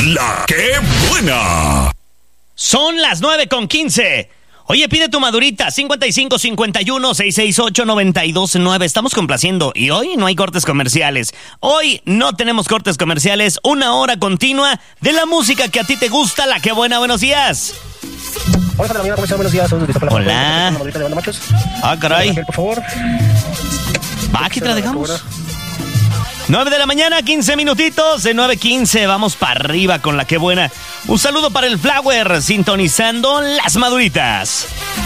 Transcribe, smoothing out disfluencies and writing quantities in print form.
La que buena. Son las 9:15. Oye, pide tu madurita, 55 51 668 929. Estamos complaciendo y hoy no hay cortes comerciales. Hoy no tenemos cortes comerciales. 1 hora continua de la música que a ti te gusta, la que buena. Buenos días. Hola, ¿cómo están? Buenos días. Hola. Ah, caray. Por favor. Va, aquí te la dejamos. 9 de la mañana, 15 minutitos. De 9:15 vamos para arriba con la que buena. Un saludo para el Flower, sintonizando las maduritas.